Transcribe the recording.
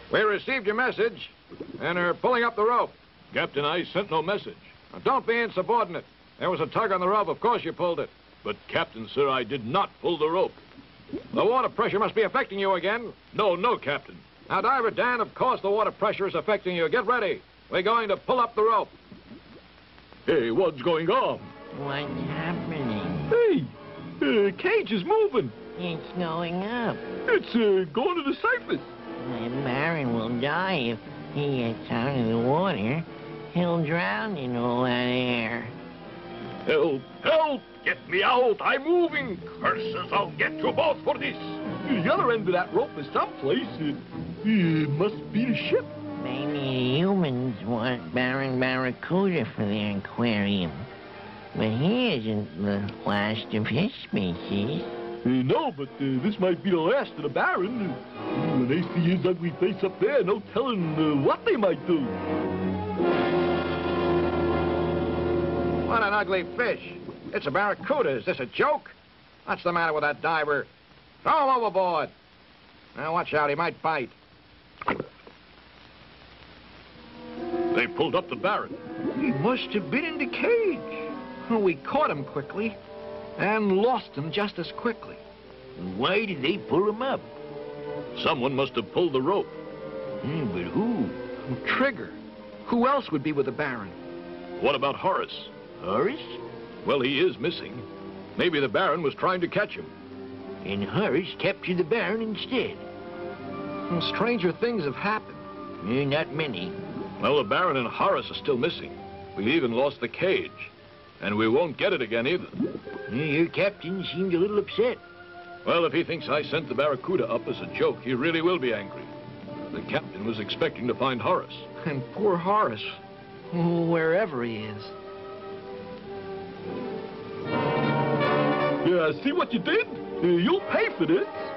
We received your message and are pulling up the rope. Captain, I sent no message. Now, don't be insubordinate. There was a tug on the rope. Of course you pulled it. But, Captain, sir, I did not pull the rope. The water pressure must be affecting you again. No, Captain. Now, Diver Dan, of course the water pressure is affecting you. Get ready. We're going to pull up the rope. Hey, what's going on? What's happening? Hey, the cage is moving. It's going up. It's going to the surface. The Baron will die if he gets out of the water. He'll drown in all that air. Help! Help! Get me out! I'm moving! Curses, I'll get you both for this! The other end of that rope is someplace. It must be the ship. Maybe the humans want Baron Barracuda for their aquarium. But he isn't the last of his species. No, but this might be the last of the Baron. When they see his ugly face up there, no telling what they might do. What an ugly fish. It's a barracuda. Is this a joke? What's the matter with that diver? Throw him overboard. Now, watch out. He might bite. They pulled up the Baron. He must have been in the cage. We caught him quickly and lost him just as quickly. Why did they pull him up? Someone must have pulled the rope. But who? Trigger. Who else would be with the Baron? What about Horace? Horace? Well, he is missing. Maybe the Baron was trying to catch him. And Horace captured the Baron instead. Well, stranger things have happened. Not many. Well, the Baron and Horace are still missing. We even lost the cage. And we won't get it again either. Your captain seemed a little upset. Well, if he thinks I sent the Barracuda up as a joke, he really will be angry. The captain was expecting to find Horace. And poor Horace, wherever he is. Yeah, see what you did? You'll pay for this.